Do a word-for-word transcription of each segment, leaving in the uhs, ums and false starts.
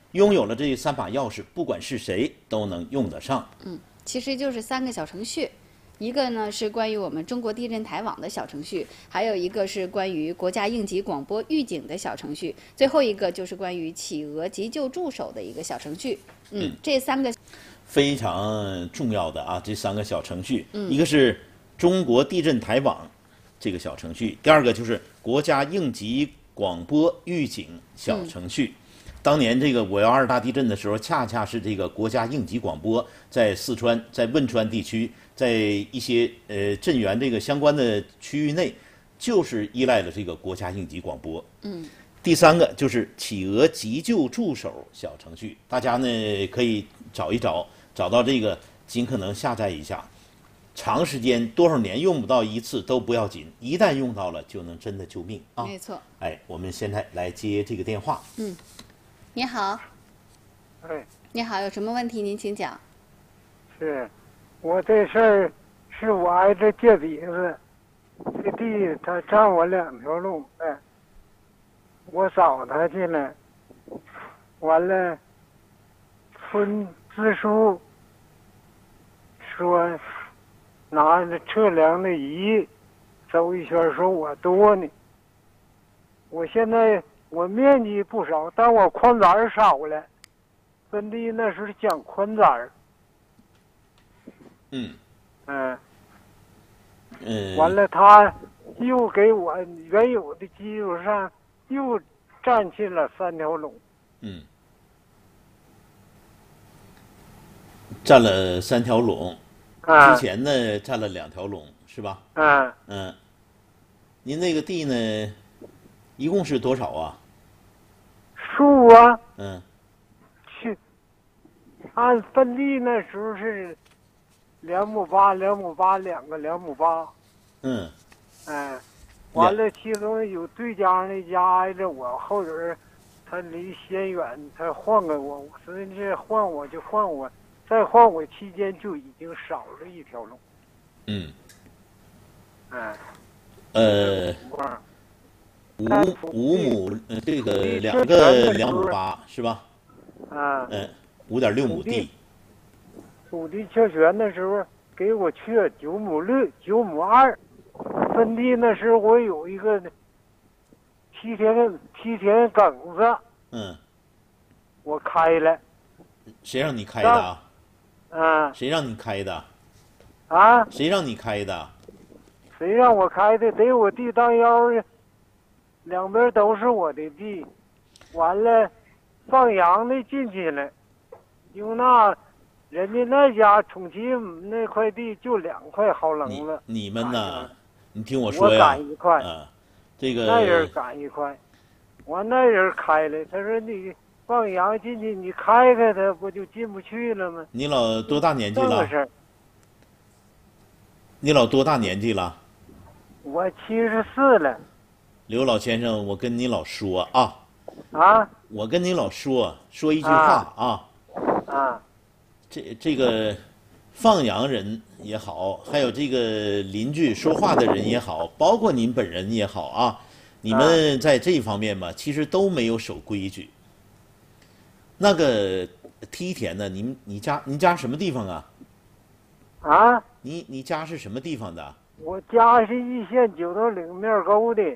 拥有了这三把钥匙，不管是谁都能用得上。 嗯，其实就是三个小程序。一个呢是关于我们中国地震台网的小程序，还有一个是关于国家应急广播预警的小程序，最后一个就是关于企鹅急救助手的一个小程序。嗯，嗯这三个非常重要的啊，这三个小程序，嗯、一个是中国地震台网这个小程序，第二个就是国家应急广播预警小程序。嗯当年这个五幺二大地震的时候，恰恰是这个国家应急广播在四川、在汶川地区，在一些呃震源这个相关的区域内，就是依赖了这个国家应急广播。 嗯。 第三个就是企鹅急救助手小程序，大家呢可以找一找，找到这个尽可能下载一下。长时间多少年用不到一次都不要紧，一旦用到了就能真的救命啊！ 没错。 哎，我们现在来接这个电话。 嗯。你好， 哎， 你好，有什么问题您请讲。 是，我这事儿是我挨着借鼻子，这地他占我两条路，哎，我找他去了，完了，村支书说拿着测量的仪走一圈，说我多呢，我现在。我面积不少，但我宽窄儿少了。分地那时候讲宽窄儿。 嗯。 嗯。 嗯。 完了，他又给我原有的基础上又占去了三条垄。 嗯。占了三条垄。 啊。 之前呢，占了两条垄，是吧？ 啊。 嗯。您那个地呢？一共是多少啊？ 树啊， 嗯， 去，按分地那时候是两亩八，两亩八，两个两亩八。 嗯， 哎，完了，其中有对家那家挨着我，后人他离偏远，他换给我，我说这换我就换我，再换我期间就已经少了一条路。 嗯， 哎， 呃。五五亩，呃，这个两个两亩八是吧？ 啊， 嗯，五点六亩地。 土地确权的时候给我确九亩六，九亩二。分地那时候我有一个梯田梯田埂子。 嗯。 我开了。 谁让你开的啊？ 啊。 谁让你开的？ 啊？ 谁让你开的？ 谁让我开的？得我地当腰的。两边都是我的地，完了，放羊的进去了，因为那人家那家重庆那块地就两块好棱子。 你你们呢？你听我说呀。 我赶一块。 啊，这个。 那人赶一块，完那人开了，他说你放羊进去，你开开他不就进不去了吗？ 你老多大年纪了？ 这个事儿。 你老多大年纪了？ 我七十四了。 刘老先生，我跟你老说啊， 啊， 我跟你老说说一句话啊， 啊， 这这个放羊人也好，还有这个邻居说话的人也好，包括您本人也好啊，你们在这方面吧，其实都没有守规矩。那个梯田呢，您你家您家什么地方啊？ 啊？ 你你家是什么地方的？ 我家是易县九道岭面沟的。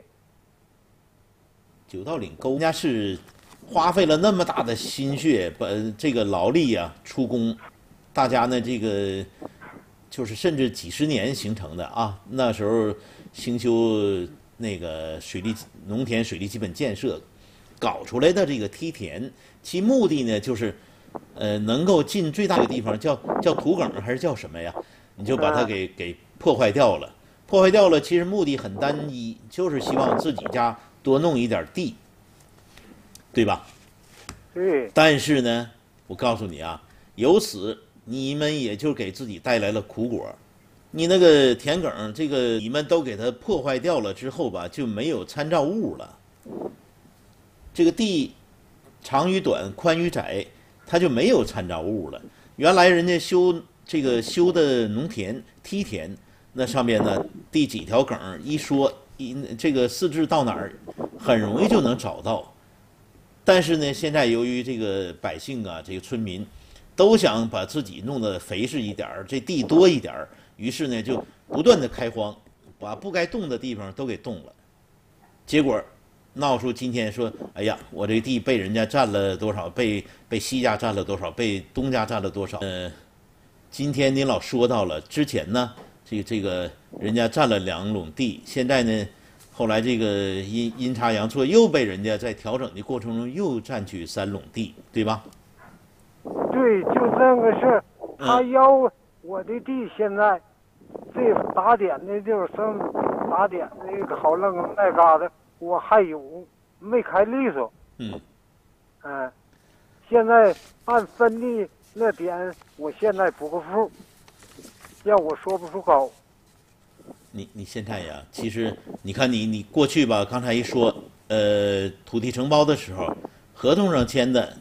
九道岭沟，人家是花费了那么大的心血，把这个劳力啊出工，大家呢这个就是甚至几十年形成的啊。那时候兴修那个水利农田水利基本建设，搞出来的这个梯田，其目的呢就是呃能够进最大的地方，叫叫土埂还是叫什么呀？你就把它给给破坏掉了，破坏掉了，其实目的很单一，就是希望自己家多弄一点地，对吧？ 对。 但是呢，我告诉你啊，由此你们也就给自己带来了苦果。你那个田埂，这个你们都给它破坏掉了之后吧，就没有参照物了。这个地长与短、宽与窄，它就没有参照物了。原来人家修这个修的农田梯田，那上面呢第几条埂一说。这个四至到哪儿，很容易就能找到。 但是呢，现在由于这个百姓啊，这个村民都想把自己弄得肥实一点儿，这地多一点儿，于是呢就不断的开荒，把不该动的地方都给动了，结果闹出今天说，哎呀，我这个地被人家占了多少，被被西家占了多少，被东家占了多少。呃，今天您老说到了，之前呢，这个这个人家占了两垄地，现在呢，后来这个阴阴差阳错又被人家在调整的过程中又占据三垄地，对吧？ 对，就这个事儿，他要我的地，现在这打点的就是剩打点那个好楞那嘎达，我还有没开利索。 嗯。 嗯、呃，现在按分地那点，我现在不够数，要我说不出口。 你你现在呀，其实你看你你过去吧，刚才一说，呃，土地承包的时候，合同上签的